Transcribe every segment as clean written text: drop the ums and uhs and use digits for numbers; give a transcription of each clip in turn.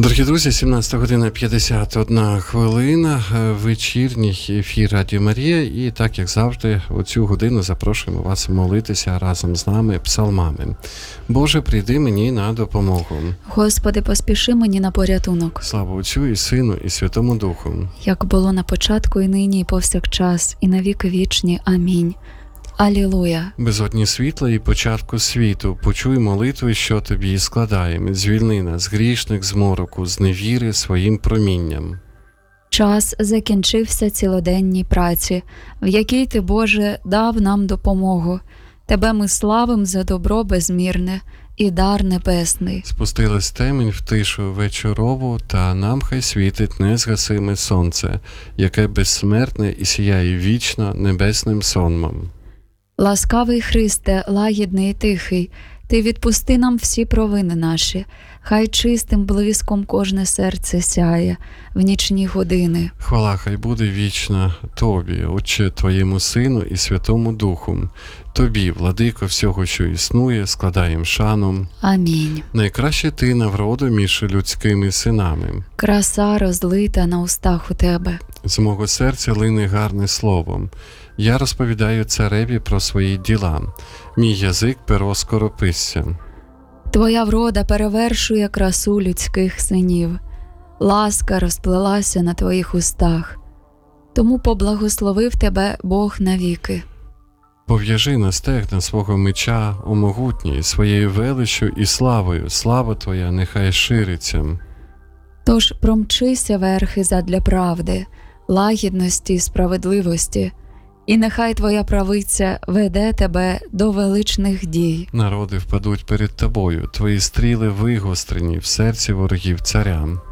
Дорогі друзі, 17 година 51 хвилина, вечірній ефір Радіо Марія. І так, як завжди, у цю годину запрошуємо вас молитися разом з нами псалмами. Боже, прийди мені на допомогу. Господи, поспіши мені на порятунок. Слава Отцю і Сину і Святому Духу. Як було на початку, і нині, і повсякчас, і на віки вічні. Амінь. Алілуя. Безодні світла і початку світу, почуй молитви, що тобі складаємо. Звільни нас, грішних, з мороку, з невіри своїм промінням. Час закінчився цілоденній праці, в якій Ти, Боже, дав нам допомогу. Тебе ми славим за добро безмірне і дар небесний. Спустилась темінь в тишу вечорову, та нам хай світить незгасиме сонце, яке безсмертне і сіяє вічно небесним сонмом. Ласкавий Христе, лагідний і тихий, Ти відпусти нам всі провини наші, хай чистим блиском кожне серце сяє в нічні години. Хвала хай буде вічна Тобі, Отче Твоєму Сину і Святому Духу. Тобі, владико всього, що існує, складаєм шану. Амінь. Найкраще Ти на вроду між людськими синами. Краса розлита на устах у Тебе. З мого серця лине гарне слово. Я розповідаю цареві про свої діла. Мій язик перо скорописця. Твоя врода перевершує красу людських синів. Ласка розплилася на Твоїх устах. Тому поблагословив Тебе Бог навіки. Пов'яжи на стегна свого меча, о могутній, своєю величчю і славою. Слава Твоя нехай шириться. Тож промчися верхи задля правди, лагідності і справедливості, і нехай Твоя правиця веде Тебе до величних дій. Народи впадуть перед Тобою, Твої стріли вигострені в серці ворогів царям.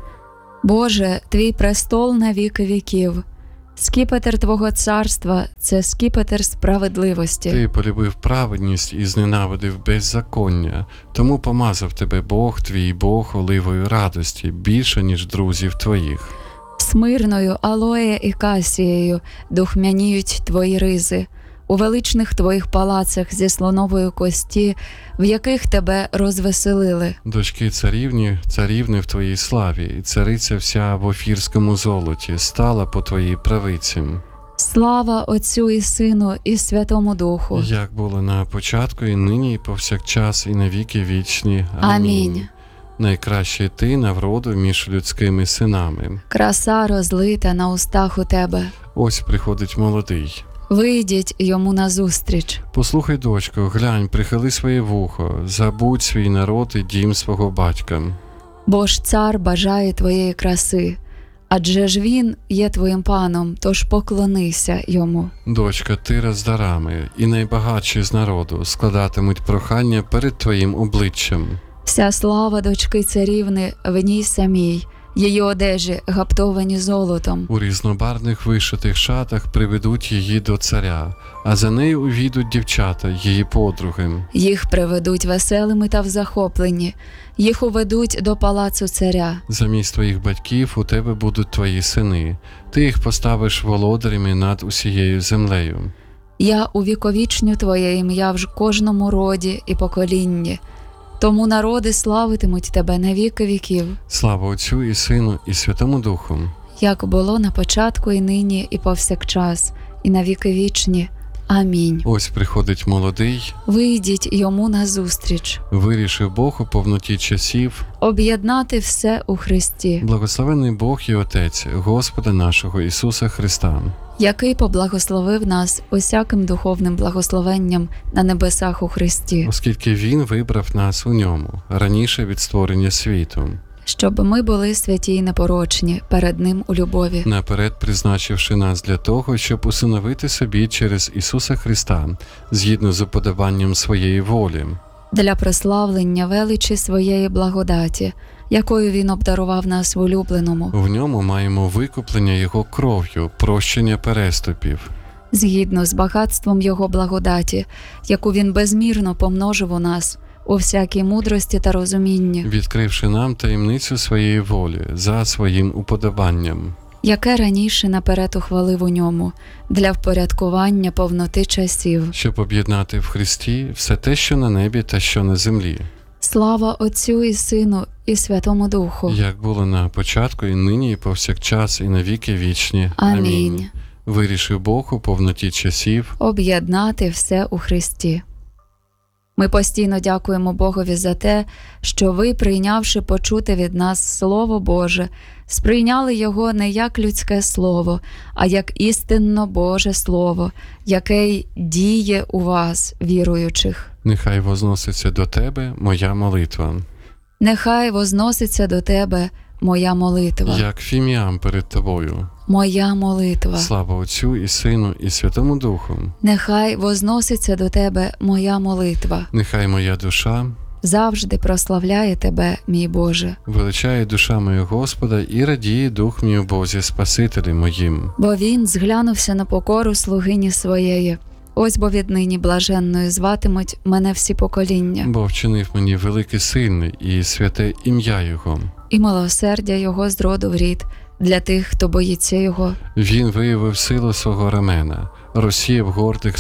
Боже, Твій престол на віки віків. Скіпетр Твого царства – це скіпетр справедливості. Ти полюбив праведність і зненавидив беззаконня, тому помазав тебе Бог, твій Бог, оливою радості, більше, ніж друзів твоїх. Смирною, алоє і касією духмяніють Твої ризи, у величних Твоїх палацах зі слонової кості, в яких Тебе розвеселили. Дочки царівни в Твоїй славі, і цариця вся в офірському золоті, стала по Твоїй правиці. Слава Отцю і Сину і Святому Духу. Як було на початку, і нині, і повсякчас, і на віки вічні. Амінь. Найкраще Ти на вроду між людськими синами. Краса розлита на устах у Тебе. Ось приходить молодий. Вийдіть йому назустріч. Послухай, дочко, глянь, прихили своє вухо, забудь свій народ і дім свого батька. Бо ж цар бажає Твоєї краси, адже ж він є Твоїм паном, тож поклонися йому. Дочка, ти роздарами, і найбагатші з народу складатимуть прохання перед Твоїм обличчям. Вся слава дочки царівни в ній самій, її одежі гаптовані золотом. У різнобарвних вишитих шатах приведуть її до царя, а за нею увійдуть дівчата, її подруги. Їх приведуть веселими та в захопленні, їх уведуть до палацу царя. Замість твоїх батьків у тебе будуть твої сини. Ти їх поставиш володарями над усією землею. Я увіковічню Твоє ім'я в кожному роді і поколінні. Тому народи славитимуть Тебе на віки віків. Слава Отцю і Сину і Святому Духу. Як було на початку, і нині, і повсякчас, і на віки вічні. Амінь. Ось приходить молодий. Вийдіть йому назустріч. Вирішив Бог у повноті часів Об'єднати все у Христі. Благословений Бог і Отець Господа нашого Ісуса Христа, який поблагословив нас усяким духовним благословенням на небесах у Христі, оскільки Він вибрав нас у ньому раніше від створення світу, щоб ми були святі й непорочні перед Ним у любові, наперед призначивши нас для того, щоб усиновити собі через Ісуса Христа, згідно з уподобанням своєї волі, для прославлення величі своєї благодаті, якою Він обдарував нас в улюбленому. В ньому маємо викуплення Його кров'ю, прощення переступів. Згідно з багатством Його благодаті, яку Він безмірно помножив у нас, у всякій мудрості та розумінні, відкривши нам таємницю своєї волі за своїм уподобанням, яке раніше наперед ухвалив у ньому, для впорядкування повноти часів, щоб об'єднати в Христі все те, що на небі та що на землі, Слава Отцю і Сину і Святому Духу. Як було на початку, і нині, і повсякчас, і на віки вічні. Амінь. Вирішив Бог у повноті часів Об'єднати все у Христі. Ми постійно дякуємо Богові за те, що ви, прийнявши почуте від нас Слово Боже, сприйняли його не як людське слово, а як істинно Боже Слово, яке й діє у вас, віруючих. Нехай возноситься до тебе моя молитва, Нехай возноситься до тебе моя молитва. як фіміам перед тобою. Моя молитва. Слава Отцю і Сину і Святому Духу. Нехай возноситься до тебе моя молитва. Нехай моя душа Завжди прославляє тебе, мій Боже. величає душа моя Господа і радіє дух мій у Бозі Спасителі моїм. Бо він зглянувся на покору слугині своєї. Ось бо віднині блаженною зватимуть мене всі покоління. Бо вчинив мені великий сильний і святе ім'я Його. І милосердя його з роду в рід для тих, хто боїться його. Він виявив силу свого рамена, розсіяв гордих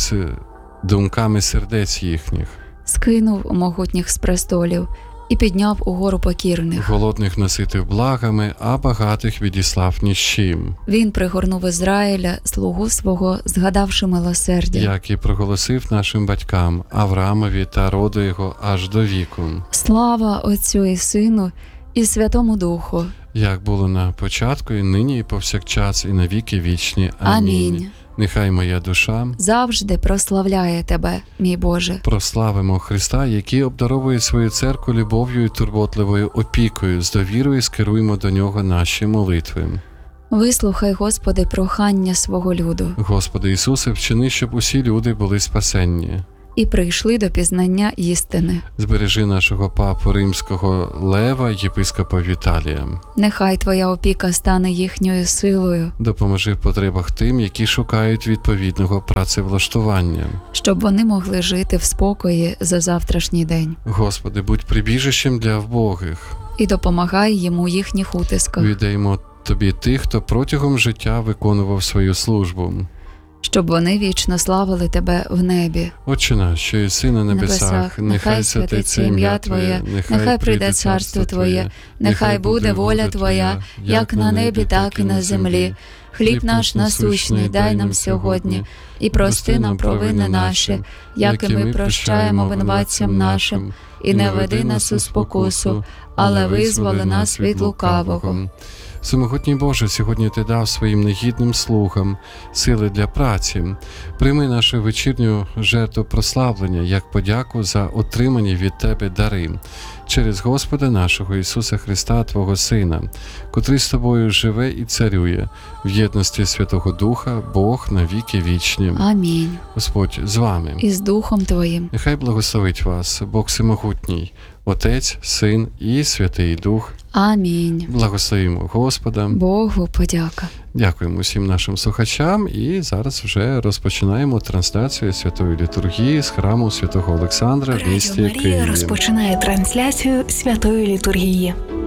думками сердець їхніх. Скинув могутніх з престолів і підняв угору покірних. Голодних наситив благами, а багатих відіслав ні з чим. Він пригорнув Ізраїля, слугу свого, згадавши милосердя. Як і проголосив нашим батькам, Авраамові та роду його аж до віку. Слава Отцю і Сину і Святому Духу. Як було на початку, і нині, і повсякчас, і на віки вічні. Амінь. Амінь. Нехай моя душа Завжди прославляє тебе, мій Боже. прославимо Христа, який обдаровує свою церкву любов'ю і турботливою опікою, з довірою скеруємо до Нього наші молитви. Вислухай, Господи, прохання свого люду Господи Ісусе, вчини, щоб усі люди були спасенні. і прийшли до пізнання істини. Збережи нашого папу римського Лева, єпископа Віталія. Нехай Твоя опіка стане їхньою силою, Допоможи в потребах тим, які шукають відповідного працевлаштування. щоб вони могли жити в спокої за завтрашній день. Господи, будь прибіжищем для вбогих. І допомагай їм у їхніх утисках, Віддаємо Тобі тих, хто протягом життя виконував свою службу. щоб вони вічно славили Тебе в небі. Отче наш, що єси на небесах, нехай святиться ім'я Твоє, нехай прийде царство Твоє, нехай буде воля Твоя, як на небі, так і на землі. Хліб наш насущний дай нам сьогодні, і прости нам провини наші, як і ми прощаємо винуватцям нашим, і не веди нас у спокусу, але визволи нас від лукавого. Всемогутній Боже, сьогодні Ти дав своїм негідним слугам сили для праці. Прийми нашу вечірню жертву прославлення як подяку за отримані від Тебе дари. Через Господа нашого Ісуса Христа, Твого Сина, котрий з Тобою живе і царює, в єдності Святого Духа, Бог на віки вічні. Амінь. Господь з вами. І з Духом Твоїм. Нехай благословить вас Бог Всемогутній, Отець, Син і Святий Дух. Амінь. Благословимо Господа. Богу подяка. Дякуємо всім нашим слухачам і зараз вже розпочинаємо трансляцію Святої Літургії з храму Святого Олександра в місті Радіо Марія Києві. розпочинає трансляцію Святої Літургії.